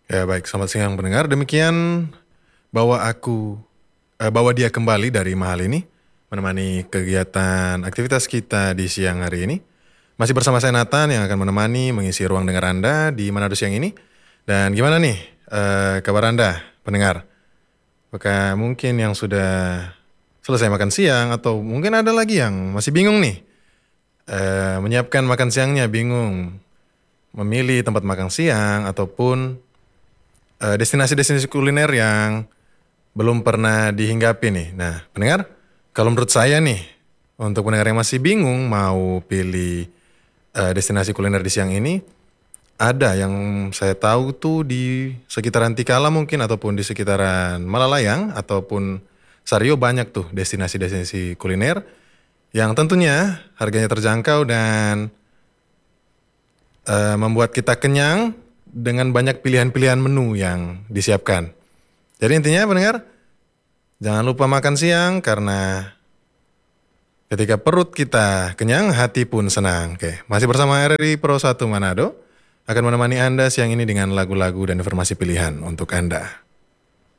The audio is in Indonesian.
Ya baik, selamat siang pendengar. Demikian bawa dia kembali dari Mahal ini menemani kegiatan aktivitas kita di siang hari ini. Masih bersama saya Nathan yang akan menemani mengisi ruang dengar Anda di Manado siang ini. Dan gimana nih kabar Anda pendengar? Apakah mungkin yang sudah selesai makan siang atau mungkin ada lagi yang masih bingung nih menyiapkan makan siangnya, bingung memilih tempat makan siang ataupun destinasi-destinasi kuliner yang belum pernah dihinggapi nih. Nah, pendengar, kalau menurut saya nih, untuk pendengar yang masih bingung mau pilih destinasi kuliner di siang ini, ada yang saya tahu tuh di sekitaran Tikala mungkin ataupun di sekitaran Malalayang ataupun Sario banyak tuh destinasi-destinasi kuliner yang tentunya harganya terjangkau dan membuat kita kenyang dengan banyak pilihan-pilihan menu yang disiapkan. Jadi intinya pendengar, jangan lupa makan siang karena ketika perut kita kenyang, hati pun senang. Oke, masih bersama RRI Pro 1 Manado akan menemani Anda siang ini dengan lagu-lagu dan informasi pilihan untuk Anda.